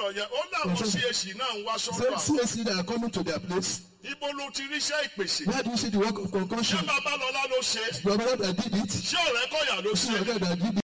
sọ̀rọ̀ yẹn, ó láwọn CAC náà ń wá sọ́dọ̀ Same CAC that are coming to their place. Ibo ló ti ríṣẹ́ ìpèsè? Where do you see the work of concussion? Ṣé Babalọlá ló ṣe? Your brother that did it. Ṣé Ọ̀rẹ́kọ̀yà ló See ṣe? your brother that did it.